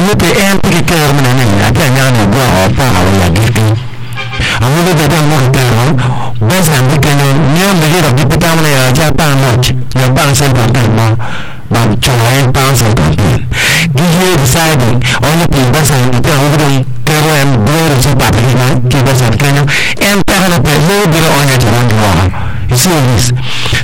te entri che ormai non è che andiamo a fare la vita a voi vediamo che basta che non vedo di potare già parlarci non parla sempre ma cioè è pausa give you deciding only people saying that